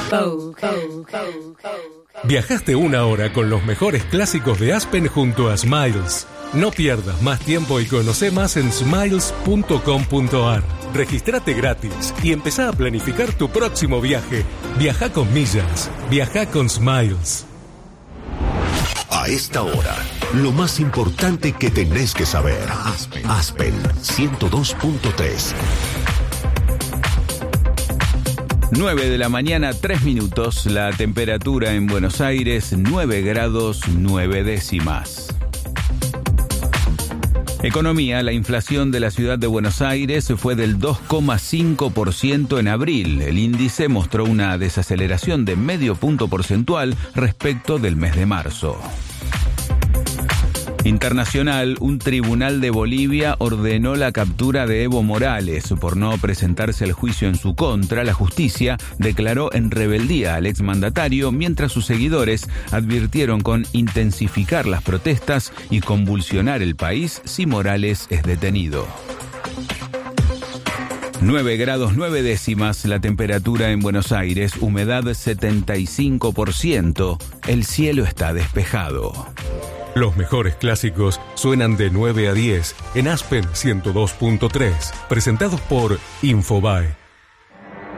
Viajaste una hora con los mejores clásicos de Aspen junto a Smiles. No pierdas más tiempo y conoce más en smiles.com.ar. Regístrate gratis y empezá a planificar tu próximo viaje. Viaja con millas. Viaja con Smiles. A esta hora, lo más importante que tenés que saber. Aspen 102.3. 9 de la mañana, 3 minutos. La temperatura en Buenos Aires, 9 grados 9 décimas. Economía. La inflación de la ciudad de Buenos Aires fue del 2,5% en abril. El índice mostró una desaceleración de medio punto porcentual respecto del mes de marzo. Internacional. Un tribunal de Bolivia ordenó la captura de Evo Morales. Por no presentarse al juicio en su contra, la justicia declaró en rebeldía al exmandatario, mientras sus seguidores advirtieron con intensificar las protestas y convulsionar el país si Morales es detenido. 9 grados 9 décimas la temperatura en Buenos Aires, humedad 75%, el cielo está despejado. Los mejores clásicos suenan de 9 a 10 en Aspen 102.3, presentados por Infobae.